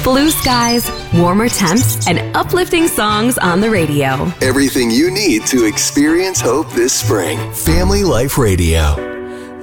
Blue skies, warmer temps, and uplifting songs on the radio. Everything you need to experience hope this spring. Family Life Radio.